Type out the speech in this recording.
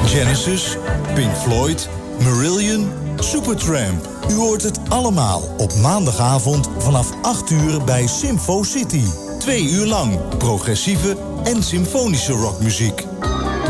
Genesis, Pink Floyd, Marillion, Supertramp. U hoort het allemaal op maandagavond vanaf 8 uur bij Symfo City. 2 uur lang progressieve en symfonische rockmuziek.